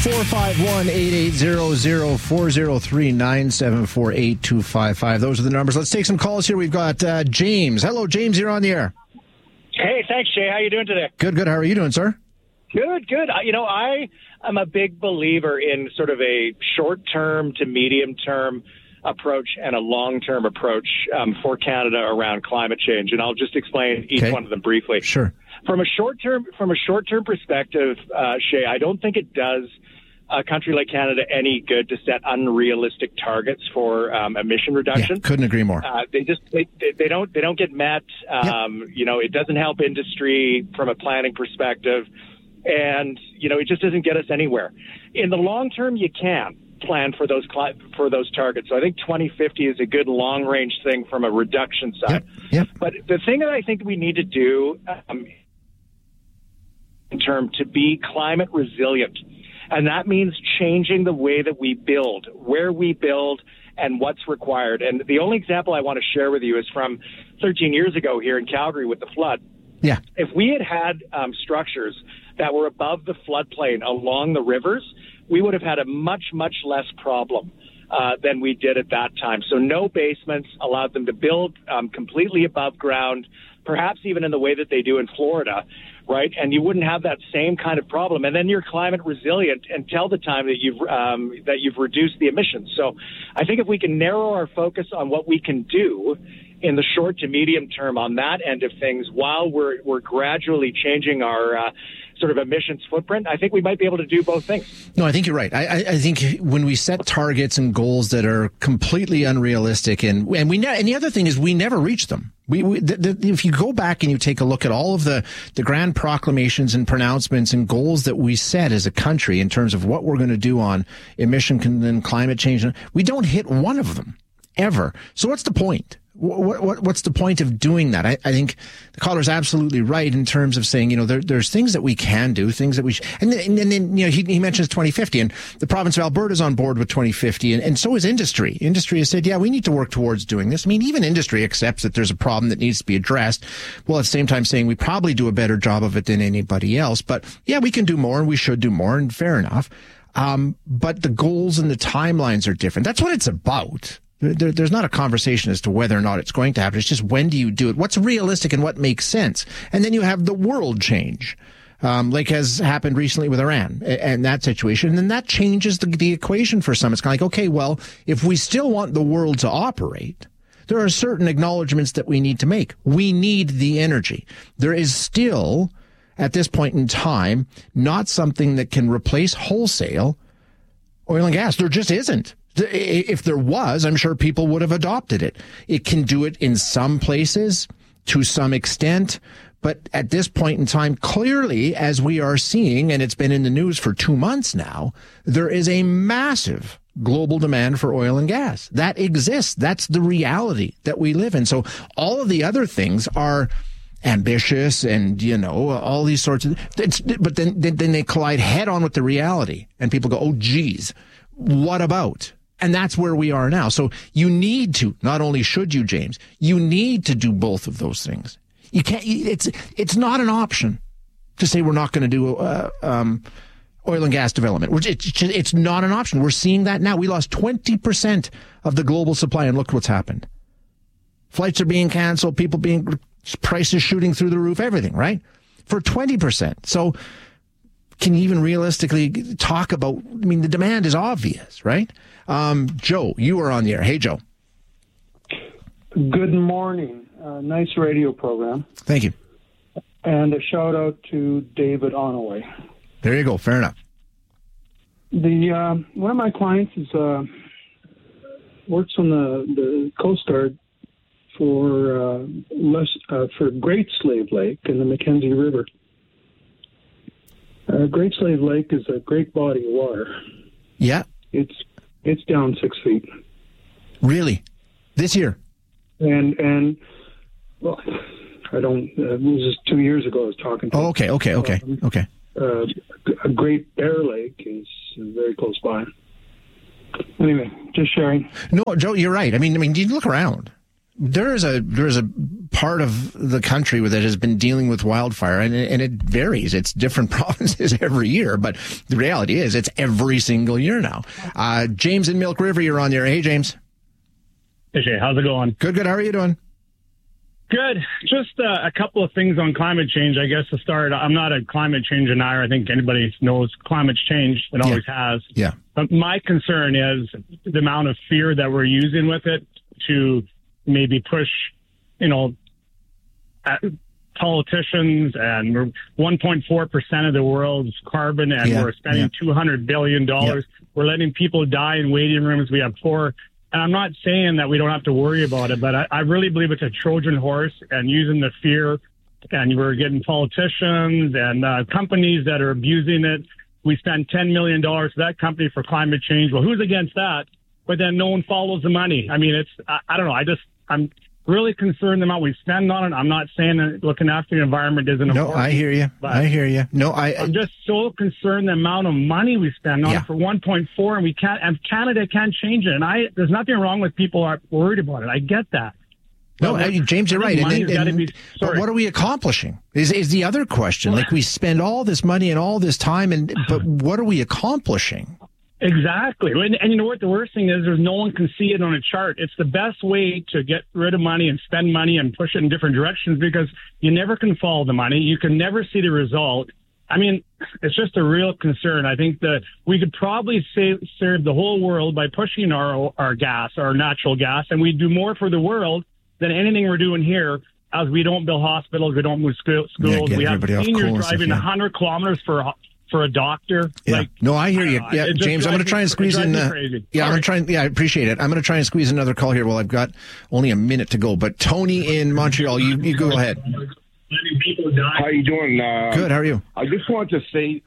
451-880-0403-974-8255. Those are the numbers. Let's take some calls here. We've got James. Hello, James. You're on the air. Hey, thanks, Jay. How you doing today? Good. How are you doing, sir? Good. I am a big believer in sort of a short-term to medium-term approach and a long-term approach for Canada around climate change, and I'll just explain each one of them briefly. Sure. From a short-term perspective, Shay, I don't think it does a country like Canada any good to set unrealistic targets for emission reduction. Yeah, couldn't agree more. They don't get met. It doesn't help industry from a planning perspective, and it just doesn't get us anywhere. In the long term, you can plan for those targets. So I think 2050 is a good long range thing from a reduction side. Yep. But the thing that I think we need to do in term to be climate resilient. And that means changing the way that we build, where we build, and what's required. And the only example I want to share with you is from 13 years ago here in Calgary with the flood. Yeah. If we had structures that were above the floodplain along the rivers, we would have had a much, much less problem than we did at that time. So no basements, allowed them to build completely above ground, perhaps even in the way that they do in Florida, right? And you wouldn't have that same kind of problem. And then you're climate resilient until the time that you've reduced the emissions. So I think if we can narrow our focus on what we can do in the short to medium term on that end of things, while we're gradually changing our sort of emissions footprint, I think we might be able to do both things. No, I think you're right. I think when we set targets and goals that are completely unrealistic, and the other thing is we never reach them. If you go back and you take a look at all of the grand proclamations and pronouncements and goals that we set as a country in terms of what we're going to do on emission and climate change, we don't hit one of them ever. So what's the point? What's the point of doing that? I think the caller's absolutely right in terms of saying, there's things that we can do, things that we and then he mentions 2050, and the province of Alberta is on board with 2050, and so is industry. Industry has said, yeah, we need to work towards doing this. I mean, even industry accepts that there's a problem that needs to be addressed, while at the same time saying we probably do a better job of it than anybody else. But yeah, we can do more and we should do more, and fair enough. But the goals and the timelines are different. That's what it's about. There's not a conversation as to whether or not it's going to happen. It's just, when do you do it? What's realistic and what makes sense? And then you have the world change, like has happened recently with Iran and that situation. And then that changes the equation for some. It's kind of like, okay, well, if we still want the world to operate, there are certain acknowledgments that we need to make. We need the energy. There is still, at this point in time, not something that can replace wholesale oil and gas. There just isn't. If there was, I'm sure people would have adopted it. It can do it in some places to some extent. But at this point in time, clearly, as we are seeing, and it's been in the news for 2 months now, there is a massive global demand for oil and gas. That exists. That's the reality that we live in. So all of the other things are ambitious and, all these sorts of, but then they collide head on with the reality, and people go, oh, geez, what about? And that's where we are now. So you need to, not only should you, James, you need to do both of those things. You can't, it's not an option to say we're not going to do, oil and gas development. It's not an option. We're seeing that now. We lost 20% of the global supply, and look what's happened. Flights are being canceled, prices shooting through the roof, everything, right? For 20%. So can you even realistically talk about, the demand is obvious, right? Joe, you are on the air. Hey, Joe. Good morning. Nice radio program. Thank you. And a shout out to David Onaway. There you go. Fair enough. One of my clients works on the Coast Guard for Great Slave Lake and the Mackenzie River. Great Slave Lake is a great body of water. Yeah. It's down 6 feet. Really? This year? And well, I don't. It was just 2 years ago I was talking to. Oh, okay. A Great Bear Lake is very close by. Anyway, just sharing. No, Joe, you're right. I mean, you look around. There is a part of the country that has been dealing with wildfire, and it varies. It's different provinces every year, but the reality is it's every single year now. James in Milk River, you're on there. Hey, James. Hey, Jay, how's it going? Good. How are you doing? Good. Just a couple of things on climate change, I guess, to start. I'm not a climate change denier. I think anybody knows climate change. It always has. Yeah. But my concern is the amount of fear that we're using with it to maybe push, politicians, and we're 1.4% of the world's carbon, and we're spending $200 billion. We're letting people die in waiting rooms. We have poor. And I'm not saying that we don't have to worry about it, but I really believe it's a Trojan horse, and using the fear, and we're getting politicians and companies that are abusing it. We spend $10 million to that company for climate change. Well, who's against that? But then no one follows the money. I mean, I don't know. I'm really concerned the amount we spend on it. I'm not saying that looking after the environment isn't important. No, I hear you. No, I'm just so concerned the amount of money we spend on it for 1.4, and we can't. And Canada can't change it. And there's nothing wrong with people are worried about it. I get that. No, James, you're right. But what are we accomplishing? Is the other question. Like, we spend all this money and all this time, but what are we accomplishing? Exactly. And you know what? The worst thing is no one can see it on a chart. It's the best way to get rid of money and spend money and push it in different directions, because you never can follow the money. You can never see the result. I mean, it's just a real concern. I think that we could probably serve the whole world by pushing our gas, our natural gas, and we do more for the world than anything we're doing here, as we don't build hospitals, we don't move schools. We have seniors driving 100 kilometers for a doctor. Yeah. No, I hear you. Yeah, James, I'm going to try and squeeze in. I'm going to try. I appreciate it. I'm going to try and squeeze another call here. Well, I've got only a minute to go. But Tony in Montreal, you go ahead. How you doing? Good. How are you? I just want to say,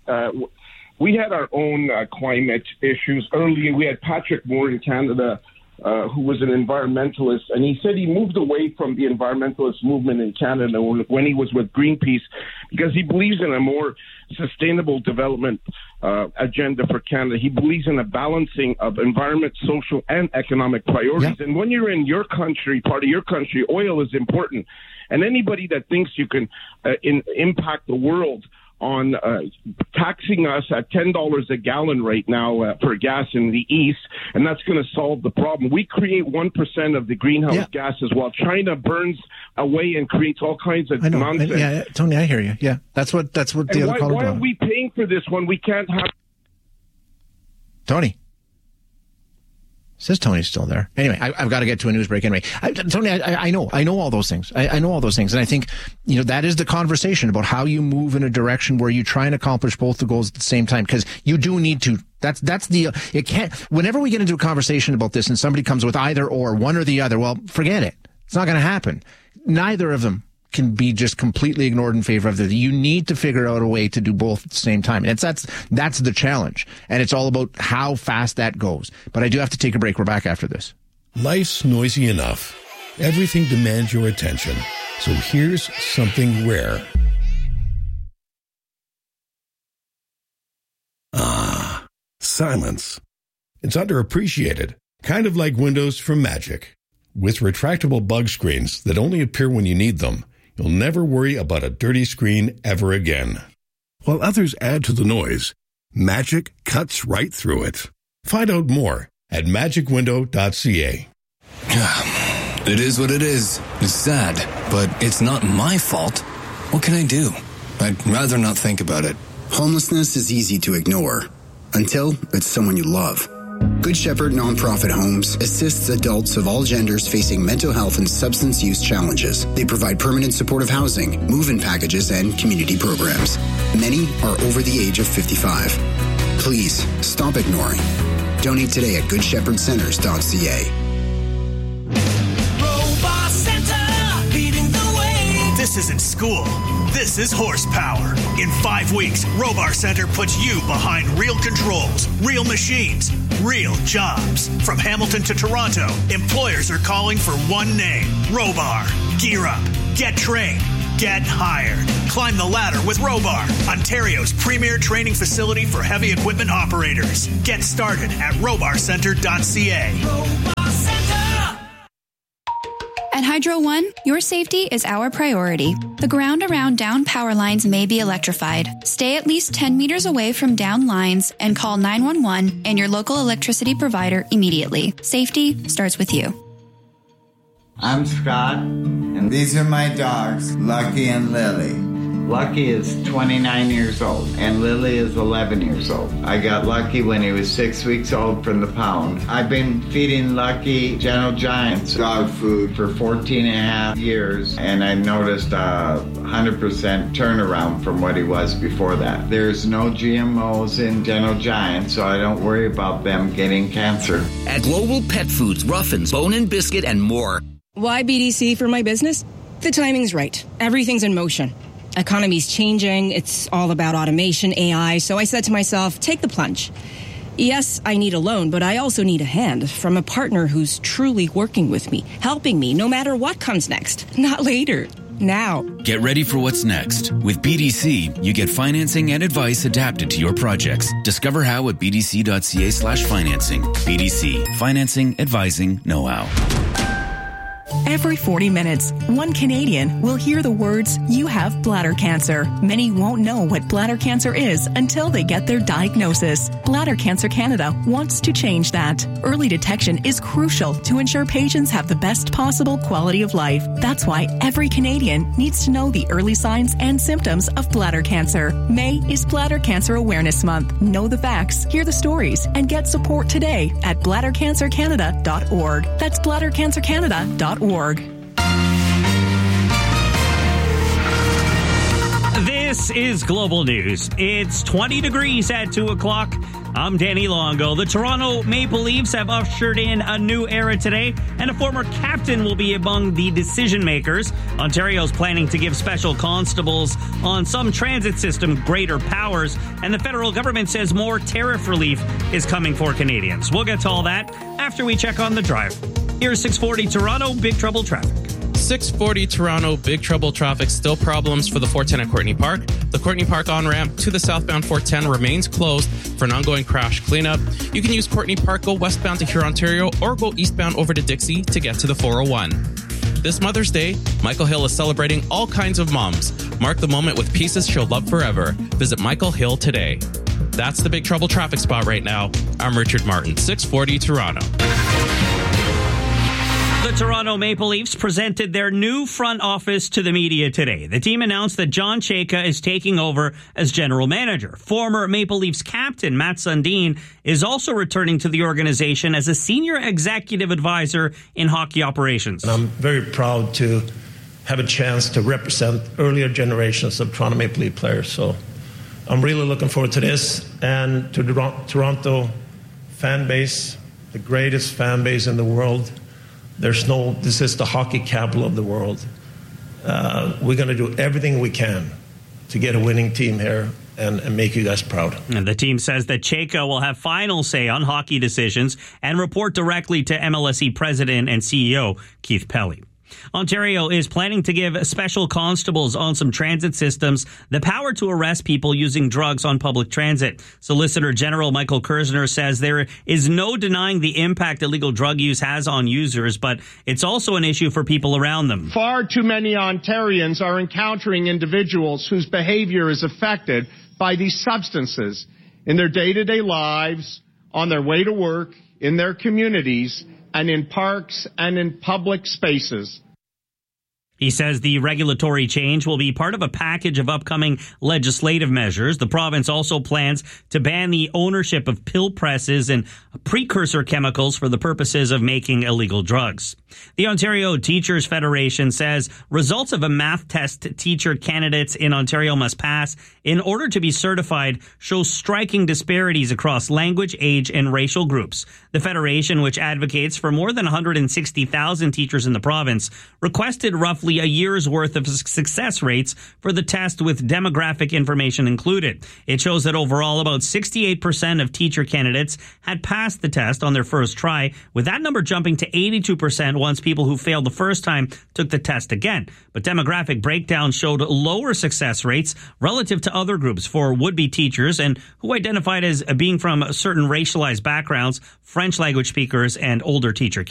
we had our own climate issues earlier. We had Patrick Moore in Canada, who was an environmentalist, and he said he moved away from the environmentalist movement in Canada when he was with Greenpeace, because he believes in a more sustainable development agenda for Canada. He believes in a balancing of environment, social, and economic priorities. Yeah. And when you're in your country, part of your country, oil is important. And anybody that thinks you can impact the world on taxing us at $10 a gallon right now for gas in the east, and that's going to solve the problem. We create 1% of the greenhouse gases, while China burns away and creates all kinds of nonsense. Yeah, Tony, I hear you. Yeah, that's what the other caller. Why are we paying for this when we can't have? Tony. Says Tony's still there. Anyway, I've got to get to a news break anyway. Tony, I know all those things. I know all those things. And I think, that is the conversation about how you move in a direction where you try and accomplish both the goals at the same time. Because you do need to. Whenever we get into a conversation about this and somebody comes with either or, one or the other, well, forget it. It's not going to happen. Neither of them can be just completely ignored in favor of the other. You need to figure out a way to do both at the same time. And that's the challenge. And it's all about how fast that goes. But I do have to take a break. We're back after this. Life's noisy enough. Everything demands your attention. So here's something rare. Silence. It's underappreciated. Kind of like windows from Magic. With retractable bug screens that only appear when you need them, you'll never worry about a dirty screen ever again. While others add to the noise, Magic cuts right through it. Find out more at magicwindow.ca. It is what it is. It's sad, but it's not my fault. What can I do? I'd rather not think about it. Homelessness is easy to ignore until it's someone you love. Good Shepherd Nonprofit Homes assists adults of all genders facing mental health and substance use challenges. They provide permanent supportive housing, move-in packages, and community programs. Many are over the age of 55. Please stop ignoring. Donate today at GoodShepherdCenters.ca. Robot Center, leading the way. This isn't school. This is horsepower. In 5 weeks, Robar Center puts you behind real controls, real machines, real jobs. From Hamilton to Toronto, employers are calling for one name, Robar. Gear up, get trained, get hired. Climb the ladder with Robar, Ontario's premier training facility for heavy equipment operators. Get started at robarcenter.ca. Robar Center. At Hydro One, your safety is our priority. The ground around down power lines may be electrified. Stay at least 10 meters away from down lines and call 911 and your local electricity provider immediately. Safety starts with you. I'm Scott, and these are my dogs, Lucky and Lily. Lucky is 29 years old, and Lily is 11 years old. I got Lucky when he was 6 weeks old from the pound. I've been feeding Lucky Gentle Giants dog food for 14 and a half years, and I've noticed a 100% turnaround from what he was before that. There's no GMOs in Gentle Giants, so I don't worry about them getting cancer. At Global Pet Foods, Ruffins, Bone and Biscuit, and more. Why BDC for my business? The timing's right. Everything's in motion. Economy's changing. It's all about automation, AI. So I said to myself, take the plunge. Yes, I need a loan, but I also need a hand from a partner who's truly working with me, helping me no matter what comes next. Not later. Now. Get ready for what's next. With BDC, you get financing and advice adapted to your projects. Discover how at bdc.ca/financing. BDC. Financing, advising, know-how. Every 40 minutes, one Canadian will hear the words, "You have bladder cancer." Many won't know what bladder cancer is until they get their diagnosis. Bladder Cancer Canada wants to change that. Early detection is crucial to ensure patients have the best possible quality of life. That's why every Canadian needs to know the early signs and symptoms of bladder cancer. May is Bladder Cancer Awareness Month. Know the facts, hear the stories, and get support today at bladdercancercanada.org. That's bladdercancercanada.org. This is Global News. It's 20 degrees at 2 o'clock. I'm Danny Longo. The Toronto Maple Leafs have ushered in a new era today, and a former captain will be among the decision makers. Ontario's planning to give special constables on some transit system greater powers, and the federal government says more tariff relief is coming for Canadians. We'll get to all that after we check on the drive. Here's 640 Toronto, Big Trouble traffic. 640 Toronto, big trouble traffic, still problems for the 410 at Courtney Park. The Courtney Park on-ramp to the southbound 410 remains closed for an ongoing crash cleanup. You can use Courtney Park, go westbound to Huron, Ontario, or go eastbound over to Dixie to get to the 401. This Mother's Day, Michael Hill is celebrating all kinds of moms. Mark the moment with pieces she'll love forever. Visit Michael Hill today. That's the big trouble traffic spot right now. I'm Richard Martin, 640 Toronto. The Toronto Maple Leafs presented their new front office to the media today. The team announced that John Chayka is taking over as general manager. Former Maple Leafs captain Matt Sundin is also returning to the organization as a senior executive advisor in hockey operations. And I'm very proud to have a chance to represent earlier generations of Toronto Maple Leaf players. So I'm really looking forward to this, and to the Toronto fan base, the greatest fan base in the world. This is the hockey capital of the world. We're going to do everything we can to get a winning team here and make you guys proud. And the team says that Chayka will have final say on hockey decisions and report directly to MLSE president and CEO Keith Pelly. Ontario is planning to give special constables on some transit systems the power to arrest people using drugs on public transit. Solicitor General Michael Kersner says there is no denying the impact illegal drug use has on users, but it's also an issue for people around them. Far too many Ontarians are encountering individuals whose behavior is affected by these substances in their day-to-day lives, on their way to work, in their communities, and in parks and in public spaces. He says the regulatory change will be part of a package of upcoming legislative measures. The province also plans to ban the ownership of pill presses and precursor chemicals for the purposes of making illegal drugs. The Ontario Teachers Federation says results of a math test teacher candidates in Ontario must pass in order to be certified show striking disparities across language, age, and racial groups. The Federation, which advocates for more than 160,000 teachers in the province, requested roughly a year's worth of success rates for the test with demographic information included. It shows that overall about 68% of teacher candidates had passed the test on their first try, with that number jumping to 82% once people who failed the first time took the test again. But demographic breakdown showed lower success rates relative to other groups for would-be teachers and who identified as being from certain racialized backgrounds, French language speakers, and older teacher